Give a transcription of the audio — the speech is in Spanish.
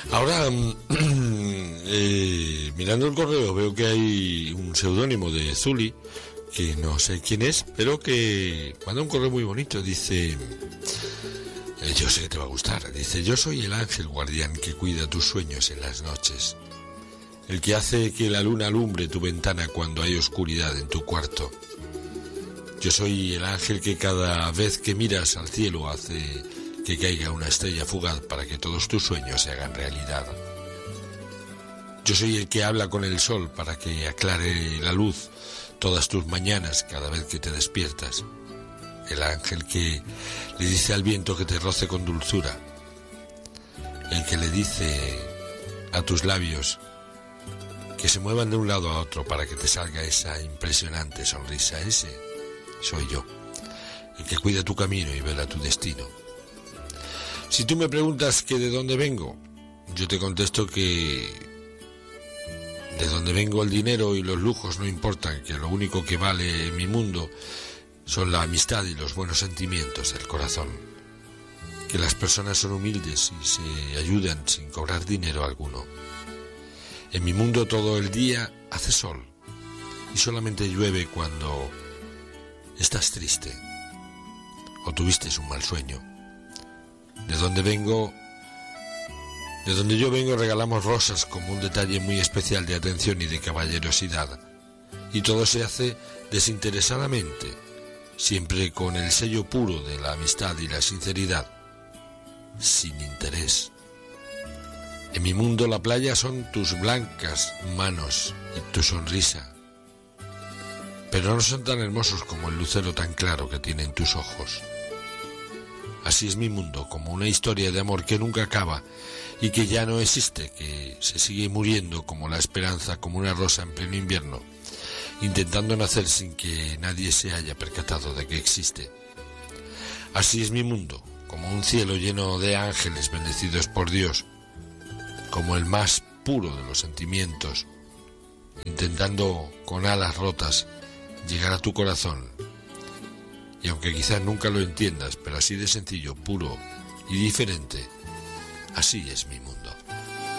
Ahora, mirando el correo, veo que hay un seudónimo de Zuli, que no sé quién es, pero que manda un correo muy bonito. Dice, yo sé que te va a gustar. Dice: yo soy el ángel guardián que cuida tus sueños en las noches, el que hace que la luna alumbre tu ventana cuando hay oscuridad en tu cuarto. Yo soy el ángel que cada vez que miras al cielo hace que caiga una estrella fugaz para que todos tus sueños se hagan realidad. Yo soy el que habla con el sol para que aclare la luz todas tus mañanas cada vez que te despiertas. El ángel que le dice al viento que te roce con dulzura. El que le dice a tus labios que se muevan de un lado a otro para que te salga esa impresionante sonrisa. Ese soy yo, el que cuida tu camino y vela tu destino. Si tú me preguntas que de dónde vengo, yo te contesto que de dónde vengo el dinero y los lujos no importan, que lo único que vale en mi mundo son la amistad y los buenos sentimientos del corazón, que las personas son humildes y se ayudan sin cobrar dinero alguno. En mi mundo todo el día hace sol y solamente llueve cuando estás triste o tuviste un mal sueño. De donde yo vengo regalamos rosas como un detalle muy especial de atención y de caballerosidad, y todo se hace desinteresadamente, siempre con el sello puro de la amistad y la sinceridad, sin interés. En mi mundo la playa son tus blancas manos y tu sonrisa, pero no son tan hermosos como el lucero tan claro que tienen tus ojos. Así es mi mundo, como una historia de amor que nunca acaba y que ya no existe, que se sigue muriendo como la esperanza, como una rosa en pleno invierno, intentando nacer sin que nadie se haya percatado de que existe. Así es mi mundo, como un cielo lleno de ángeles bendecidos por Dios, como el más puro de los sentimientos, intentando con alas rotas llegar a tu corazón. Y aunque quizás nunca lo entiendas, pero así de sencillo, puro y diferente, así es mi mundo.